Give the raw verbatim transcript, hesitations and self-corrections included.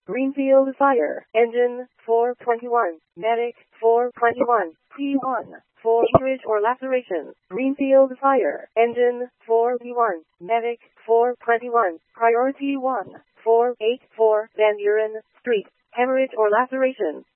Greenfield Fire Engine four twenty-one, Medic four twenty-one, P one, for injury or laceration. Greenfield Fire Engine four P one, Medic four twenty-one, Priority one, four eighty-four Van Buren Street, hemorrhage or laceration.